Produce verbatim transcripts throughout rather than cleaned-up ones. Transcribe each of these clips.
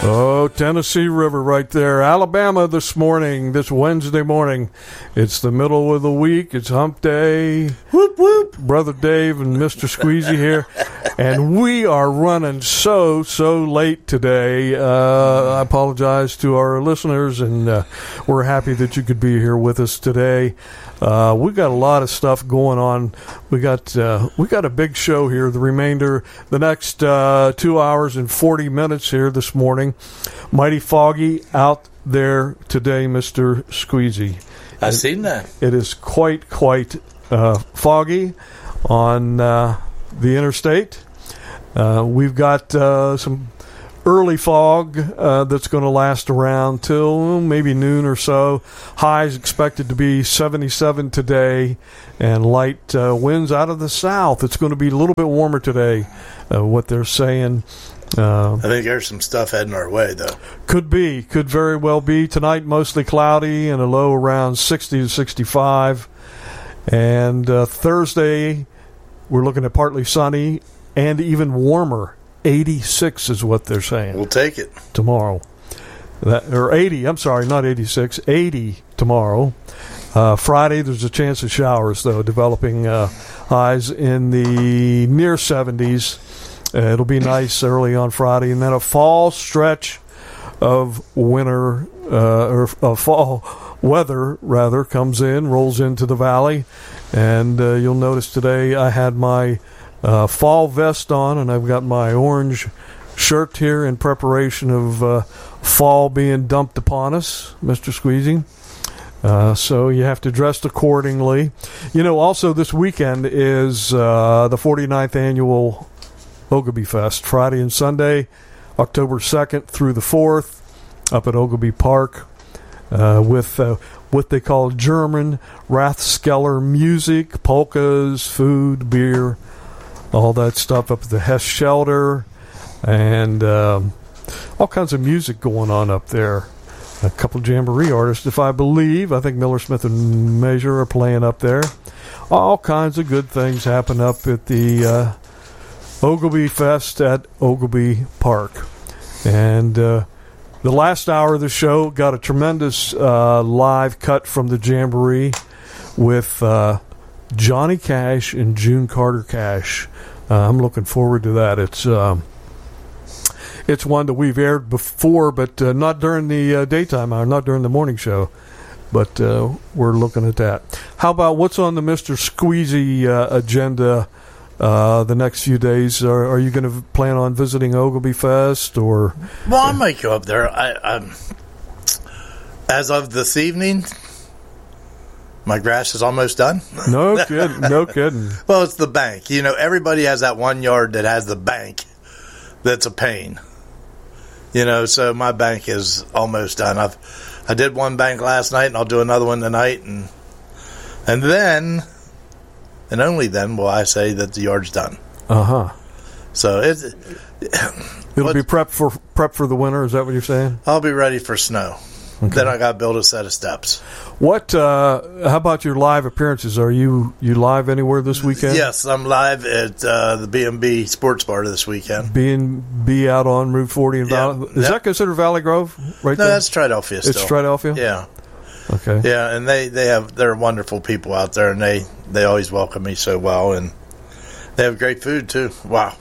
Oh, Tennessee River right there. Alabama this morning, this Wednesday morning. It's the middle of the week. It's hump day. Whoop, whoop. Brother Dave and Mister Squeezy here. And we are running so, so late today. Uh, I apologize to our listeners, and uh, we're happy that you could be here with us today. Uh, we got a lot of stuff going on. We got uh, we got a big show here. The remainder, the next uh, two hours and forty minutes here this morning. Mighty foggy out there today, Mister Squeezy. I've seen that. It is quite quite uh, foggy on uh, the interstate. Uh, we've got uh, some early fog uh, that's going to last around till maybe noon or so. Highs expected to be seventy-seven today, and light uh, winds out of the south. It's going to be a little bit warmer today, uh, what they're saying. Uh, I think there's some stuff heading our way, though. Could be. Could very well be. Tonight, mostly cloudy and a low around sixty to sixty-five. And uh, Thursday, we're looking at partly sunny and even warmer. eighty-six is what they're saying. We'll take it. Tomorrow. That, or eighty, I'm sorry, not eighty-six, eighty tomorrow. Uh, Friday, there's a chance of showers, though, developing uh, highs in the near seventies. Uh, it'll be nice early on Friday. And then a fall stretch of winter, uh, or uh, fall weather, rather, comes in, rolls into the valley. And uh, you'll notice today I had my Uh, fall vest on, and I've got my orange shirt here in preparation of uh, fall being dumped upon us, Mister Squeezy. Uh, so you have to dress accordingly. You know, also this weekend is uh, the forty-ninth annual Ogilby Fest, Friday and Sunday, October second through the fourth, up at Ogilby Park, uh, with uh, what they call German Rathskeller music, polkas, food, beer, all that stuff up at the Hess Shelter, and um, all kinds of music going on up there. A couple of jamboree artists, if I believe. I think Miller, Smith, and Measure are playing up there. All kinds of good things happen up at the uh, Ogilby Fest at Ogilby Park. And uh, the last hour of the show got a tremendous uh, live cut from the jamboree with Uh, Johnny Cash and June Carter Cash. Uh, I'm looking forward to that. It's um, it's one that we've aired before, but uh, not during the uh, daytime hour, not during the morning show. But uh, we're looking at that. How about what's on the Mister Squeezy uh, agenda uh, the next few days? Are, are you going to plan on visiting Ogilby Fest? Or? Well, I might go up there. I, I'm, as of this evening, my grass is almost done. No kidding. No kidding. Well, it's the bank. You know, everybody has that one yard that has the bank that's a pain. You know, so my bank is almost done. I've I did one bank last night, and I'll do another one tonight, and and then, and only then will I say that the yard's done. Uh huh. So it's it'll what, be prep for prep for the winter. Is that what you're saying? I'll be ready for snow. Okay. Then I got to build a set of steps. What? Uh, how about your live appearances? Are you you live anywhere this weekend? Yes, I'm live at uh, the B and B Sports Bar this weekend. B and B out on Route forty in yeah. Valley. Is yep. that considered Valley Grove? Right no, there? that's Triadelphia. Still. It's Triadelphia. Yeah. Okay. Yeah, and they, they have they're wonderful people out there, and they, they always welcome me so well, and they have great food too. Wow.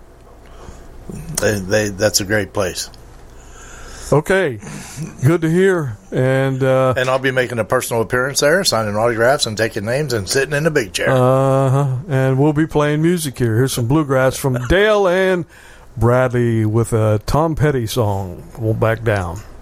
They they that's a great place. Okay, good to hear. And uh, and I'll be making a personal appearance there, signing autographs and taking names and sitting in the big chair. Uh-huh. And we'll be playing music here. Here's some bluegrass from Dale and Bradley with a Tom Petty song, Won't Back Down.